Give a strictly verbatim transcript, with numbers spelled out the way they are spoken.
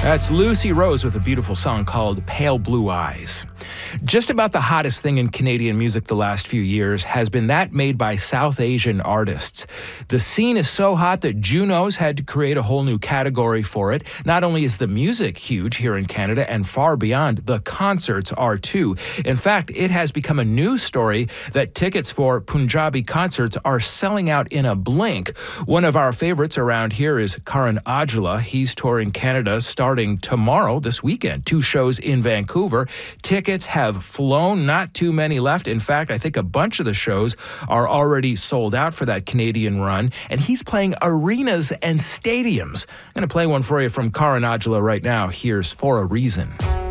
That's Lucy Rose with a beautiful song called Pale Blue Eyes. Just about the hottest thing in Canadian music the last few years has been that made by South Asian artists. The scene is so hot that Junos had to create a whole new category for it. Not only is the music huge here in Canada and far beyond, the concerts are too. In fact, it has become a news story that tickets for Punjabi concerts are selling out in a blink. One of our favorites around here is Karan Aujla. He's touring Canada starting tomorrow, this weekend. Two shows in Vancouver. Tickets have flown, not too many left. In fact, I think a bunch of the shows are already sold out for that Canadian run, and he's playing arenas and stadiums. I'm going to play one for you from Karan Aujla right now. Here's For a Reason.